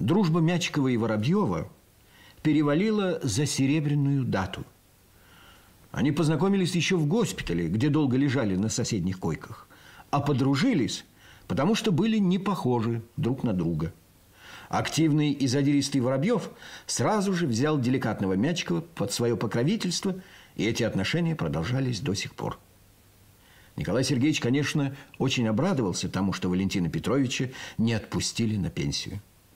Дружба Мячикова и Воробьева перевалила за серебряную дату. Они познакомились еще в госпитале, где долго лежали на соседних койках, а подружились, потому что были не похожи друг на друга. Активный и задиристый Воробьев сразу же взял деликатного Мячикова под свое покровительство, и эти отношения продолжались до сих пор. Николай Сергеевич, конечно, очень обрадовался тому, что Валентина Петровича не отпустили на пенсию.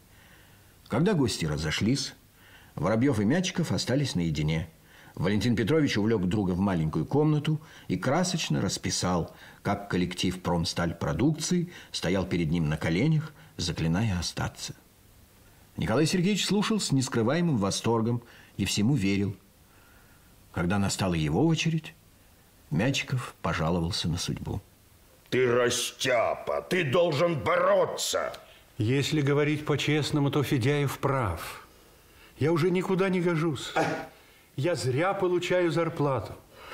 Когда гости разошлись, Воробьев и Мячиков остались наедине. Валентин Петрович увлек друга в маленькую комнату и красочно расписал, как коллектив «Промсталь-продукции» стоял перед ним на коленях, заклиная остаться. Николай Сергеевич слушал с нескрываемым восторгом и всему верил. Когда настала его очередь, Мячиков пожаловался на судьбу. Ты растяпа, ты должен бороться. Если говорить по-честному, то Федяев прав. Я уже никуда не гожусь. Я зря получаю зарплату.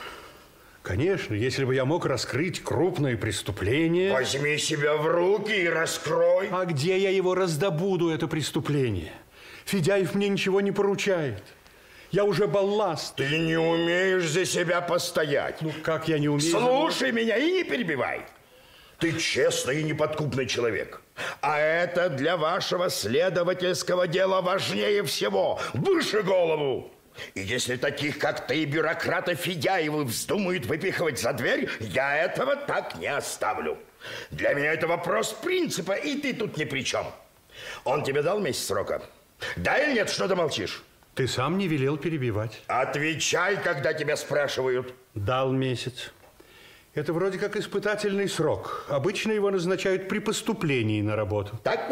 Конечно, если бы я мог раскрыть крупное преступление... Возьми себя в руки и раскрой. А где я его раздобуду, это преступление? Федяев мне ничего не поручает. Я уже балласт. Ты не умеешь за себя постоять. Ну, как я не умею? Слушай меня и не перебивай. Ты честный и неподкупный человек. А это для вашего следовательского дела важнее всего. Выше голову. И если таких, как ты, бюрократы Федяевы вздумают выпихивать за дверь, я этого так не оставлю. Для меня это вопрос принципа, и ты тут ни при чем. Он тебе дал месяц срока? Да или нет? Что ты молчишь? Ты сам не велел перебивать. Отвечай, когда тебя спрашивают. Дал месяц. Это вроде как испытательный срок. Обычно его назначают при поступлении на работу. Так.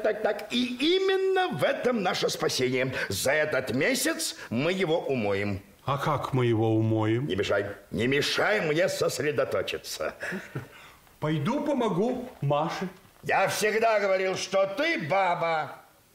И именно в этом наше спасение. За этот месяц мы его умоем. А как мы его умоем? Не мешай мне сосредоточиться. Пойду помогу Маше. Я всегда говорил, что ты баба.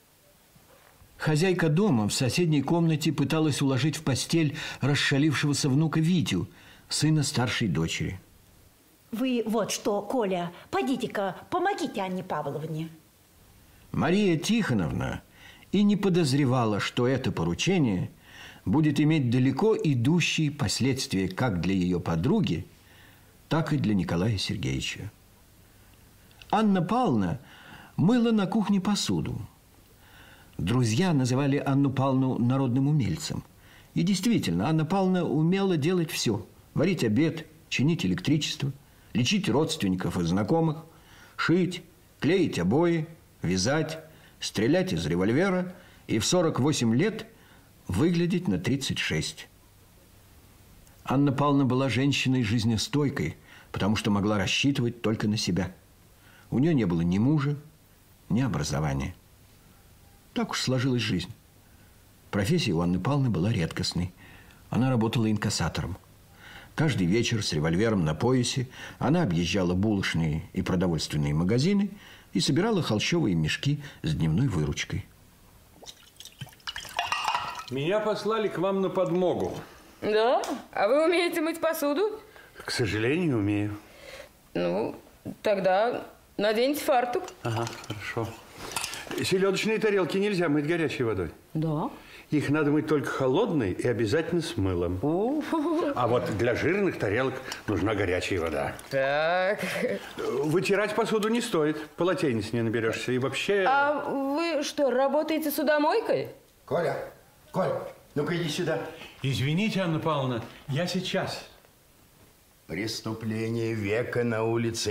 Хозяйка дома в соседней комнате пыталась уложить в постель расшалившегося внука Витю, сына старшей дочери. Вы вот что, Коля, подите-ка, помогите Анне Павловне. Мария Тихоновна и не подозревала, что это поручение будет иметь далеко идущие последствия как для ее подруги, так и для Николая Сергеевича. Анна Павловна мыла на кухне посуду. Друзья называли Анну Павловну народным умельцем. И действительно, Анна Павловна умела делать все. Варить обед, чинить электричество, лечить родственников и знакомых, шить, клеить обои, вязать, стрелять из револьвера и в 48 лет выглядеть на 36. Анна Павловна была женщиной жизнестойкой, потому что могла рассчитывать только на себя. У нее не было ни мужа, ни образования. Так уж сложилась жизнь. Профессия у Анны Павловны была редкостной. Она работала инкассатором. Каждый вечер с револьвером на поясе она объезжала булочные и продовольственные магазины и собирала холщовые мешки с дневной выручкой. Меня послали к вам на подмогу. Да? А вы умеете мыть посуду? К сожалению, умею. Ну, тогда наденьте фартук. Ага, хорошо. Селедочные тарелки нельзя мыть горячей водой. Да? Их надо мыть только холодной и обязательно с мылом. А вот для жирных тарелок нужна горячая вода. Так. Вытирать посуду не стоит. Полотенец не наберешься. И вообще... А вы что, работаете судомойкой? Коль, ну-ка иди сюда. Извините, Анна Павловна, я сейчас. Преступление века на улице